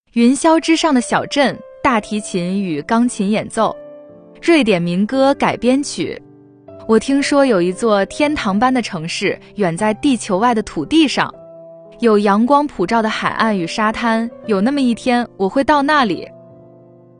云霄之上的小镇，大提琴与钢琴演奏，瑞典民歌改编曲。我听说有一座天堂般的城市远在地球外的土地上，有阳光普照的海岸与沙滩，有那么一天我会到那里，